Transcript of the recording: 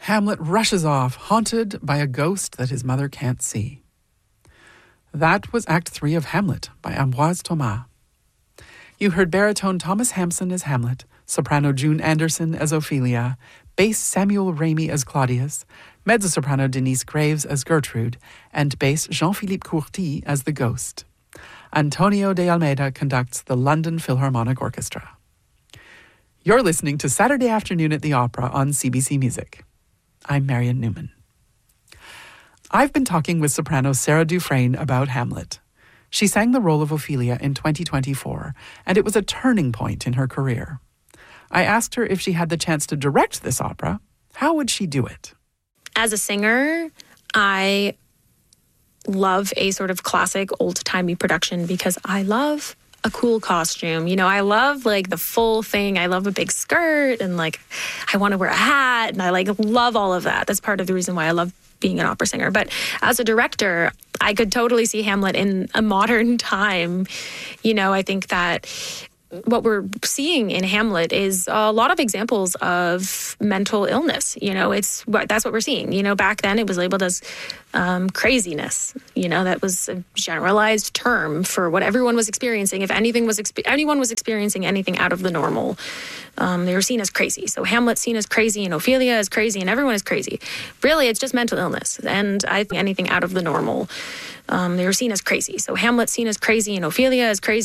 Hamlet rushes off, haunted by a ghost that his mother can't see. That was Act 3 of Hamlet by Ambroise Thomas. You heard baritone Thomas Hampson as Hamlet, soprano June Anderson as Ophelia, bass Samuel Ramey as Claudius, mezzo-soprano Denise Graves as Gertrude, and bass Jean-Philippe Courty as the Ghost. Antonio de Almeida conducts the London Philharmonic Orchestra. You're listening to Saturday Afternoon at the Opera on CBC Music. I'm Marian Newman. I've been talking with soprano Sarah Dufresne about Hamlet. She sang the role of Ophelia in 2024, and it was a turning point in her career. I asked her if she had the chance to direct this opera, how would she do it? As a singer, I love a sort of classic old-timey production because I love a cool costume. You know, I love like the full thing. I love a big skirt and like I want to wear a hat and I like love all of that. That's part of the reason why I love being an opera singer. But as a director, I could totally see Hamlet in a modern time. You know, I think that what we're seeing in Hamlet is a lot of examples of mental illness. You know, that's what we're seeing. You know, back then it was labeled as craziness. You know, that was a generalized term for what everyone was experiencing. If anyone was experiencing anything out of the normal, they were seen as crazy. So Hamlet's seen as crazy and Ophelia is crazy and everyone is crazy. Really, it's just mental illness. And I think anything out of the normal, they were seen as crazy. So Hamlet's seen as crazy and Ophelia is crazy.